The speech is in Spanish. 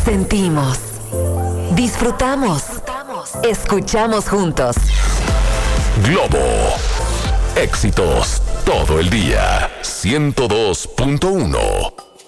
Sentimos, disfrutamos, escuchamos juntos. Globo. Éxitos todo el día. 102.1.